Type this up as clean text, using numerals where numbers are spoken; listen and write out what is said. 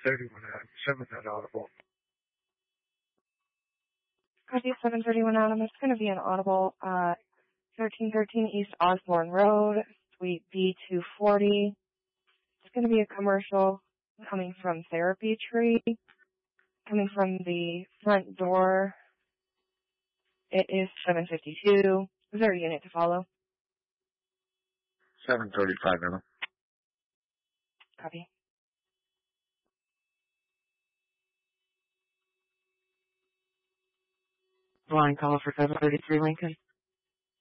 7 not audible. Copy 731 Adam. It's going to be an audible 1313 East Osborne Road, Suite B240. It's going to be a commercial coming from Therapy Tree, coming from the front door. It is 752. Is there a unit to follow? 735, Emma. Copy. Line call for 733 Lincoln.